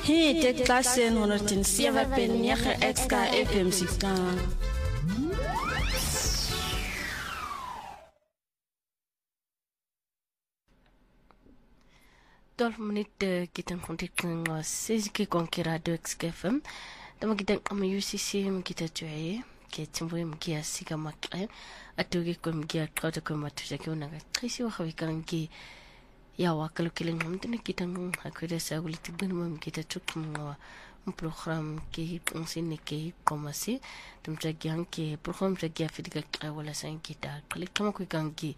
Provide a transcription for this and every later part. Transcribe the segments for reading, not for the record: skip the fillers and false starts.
Hii tek klassen 107.9 XKFM Muzikant. Minuten kita kontak sesi kira do XKFM. Tama kita UCC kita cuai kita cembui mkia sika makai atau kita mkia kau tu matu jadi orang kasi wakawikan ki ya wakal kileng hamtene kita aku dah sagul tiban mam kita cuk program ki sini ki komasi tempat yang ki program jadi afidika wala sang kita kali kama ku kangi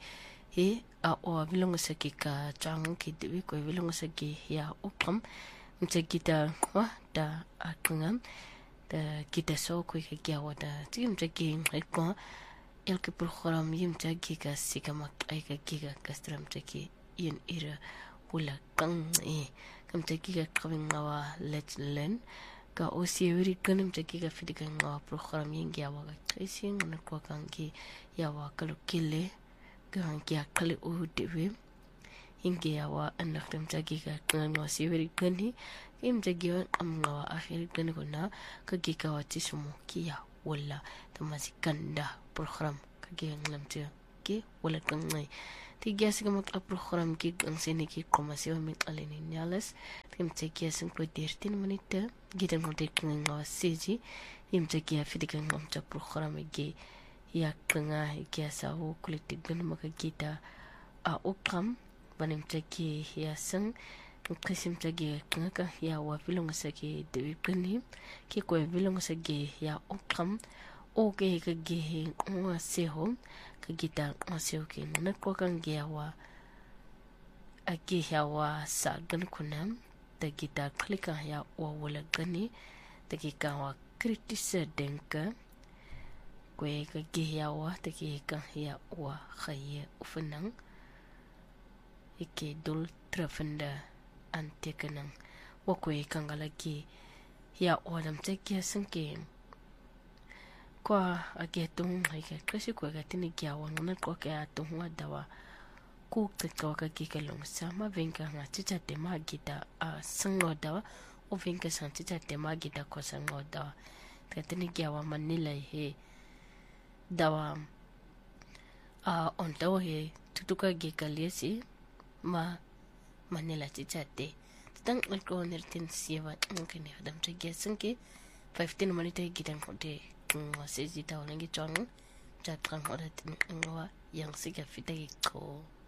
o bilong sa ka chang ki dewi ko bilong sa ki ya ukam mce kita da akungam da kita so ko ki wada tim mce ki ko el ki program yim mce ki ka sika mak ai ka ki ka kastram mce ki yin ira wala kang kam mce ki ka kawing ngawa let len ka o si wiri kanam mce ki ka fidika ngawa program yin ya wa ka isin na ko kang ki ya wa kalu kile kan kia kali dewe hingga awa anak dem jagi kan ngasi beri kani im jagi am ngawa akhir kani kona kaki kawati semua kia wala tamasi kanda program kaki yang lam ki wala kangai tiga segamak program ki ang sini ki komasi wa mit alini nyalas tim jagi asen ko 13 menit gidan kontek ngawa seji im jagi afidikan ngam program ki ya kena kiasa u kulitik dan maka kita ukam banim caki ya sang kasim caki kena ya wa filong saki dewi penim ki ko filong saki ya ukam oke ke ge seho ke kita seho ki nak ko kan ge wa agi ya wa sa gan kunam ta kita klika ya wa wala gani ta ki ka wa kritise denka kwe ka gihiawa te ki ka hia wa khaye ufanang ike dul trafenda ante kanang wa kwe kangala ki hia odam te ki sanke kwa agetung ike kasi kwe ka tini ki awa ngana kwa ke atung wa dawa ku te ka ki kalong sama venka nga chicha te ma gita sango dawa o venka san chicha te ma gita ko sango dawa te tini ki awa manila he dawa on dawa he tutuka ge kaliasi ma manila chichate tang alko nertin siwa ngene adam tagi sanke 15 minute gidan kote ngwa seji dawa ngi chong chat kan horat ngwa yang siga fitagi ko